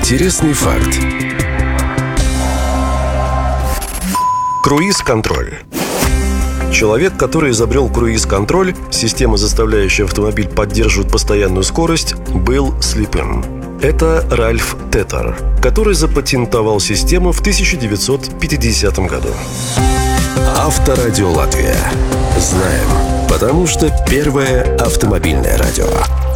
Интересный факт. Круиз-контроль. Человек, который изобрел круиз-контроль, система, заставляющая автомобиль поддерживать постоянную скорость, был слепым. Это Ральф Тетер, который запатентовал систему в 1950 году. Авторадио Латвия. Знаем, потому что первое автомобильное радио.